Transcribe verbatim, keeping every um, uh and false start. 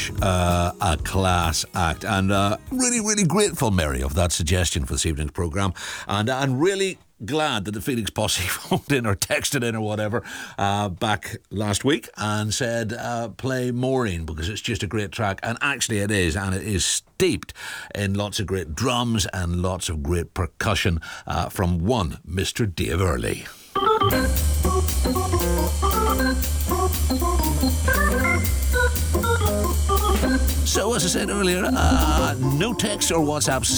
Uh, a class act, and uh, really, really grateful, Mary, of that suggestion for this evening's programme, and and really glad that the Felix Posse phoned in or texted in or whatever uh, back last week and said uh, play Maureen, because it's just a great track, and actually it is, and it is steeped in lots of great drums and lots of great percussion uh, from one Mister Dave Early. So, as I said earlier, uh, no texts or WhatsApps